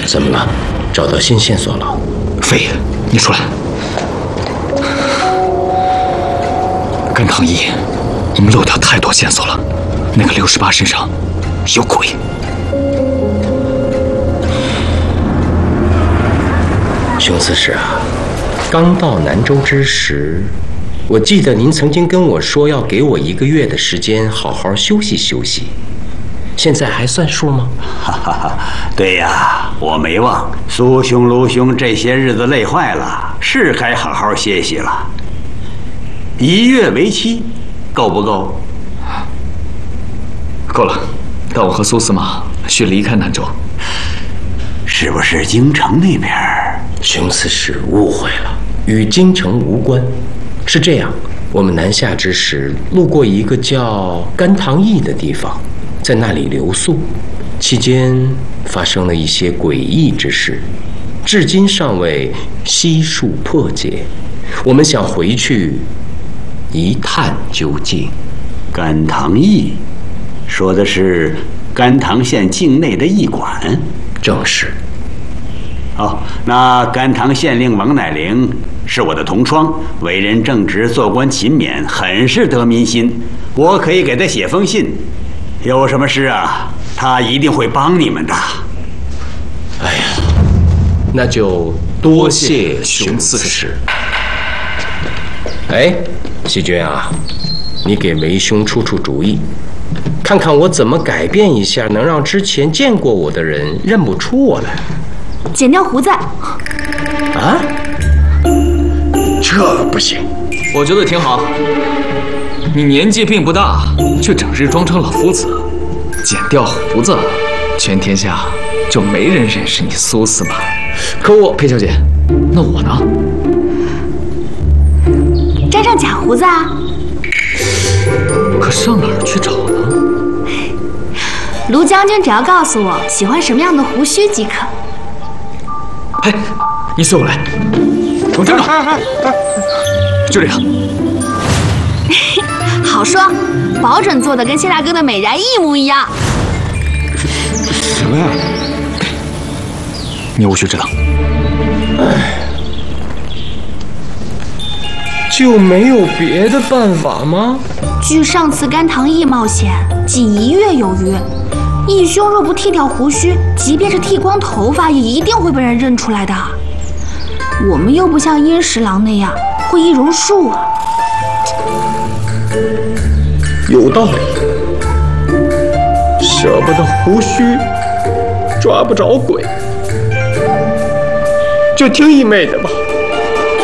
怎么了？找到新线索了？ 飞，你出来。甘棠义，我们漏掉太多线索了。那个68身上有鬼。 熊刺史啊，刚到南州之时，我记得您曾经跟我说要给我1个月的时间，好好休息休息。现在还算数吗？ 哈哈哈，对呀，我没忘。苏兄、卢兄这些日子累坏了，是该好好歇息了。1月为期，够不够？ 够了，但我和苏司马需离开南州。 是不是京城那边？ 熊刺史误会了，与京城无关。是这样，我们南下之时路过一个叫甘棠驿的地方，在那里留宿，期间发生了一些诡异之事，至今尚未悉数破解。我们想回去一探究竟。 甘棠驿，说的是甘棠县境内的驿馆？ 正是。 哦，那甘棠县令王乃龄是我的同窗，为人正直，做官勤勉，很是得民心。我可以给他写封信，有什么事啊，他一定会帮你们的。 哎呀，那就多谢熊刺史。哎，细君啊，你给为兄出出主意，看看我怎么改变一下，能让之前见过我的人认不出我来。 剪掉胡子。 啊？这不行。 我觉得挺好。你年纪并不大，却整日装成老夫子，剪掉胡子，全天下就没人认识你苏司马。可我，裴小姐，那我呢？ 粘上假胡子啊？ 可上哪儿去找呢？ 卢将军只要告诉我喜欢什么样的胡须即可。 哎，你随我来，给我站着，就这样。 好说，保准做的跟谢大哥的美髯一模一样。 什么呀？你无需知道。 哎，就没有别的办法吗？ 据上次甘棠驿冒险，仅1月有余。义兄若不剃掉胡须，即便是剃光头发，也一定会被人认出来的。我们又不像殷十郎那样会易容术啊。 有道理，舍不得胡须，抓不着鬼，就听义妹的吧。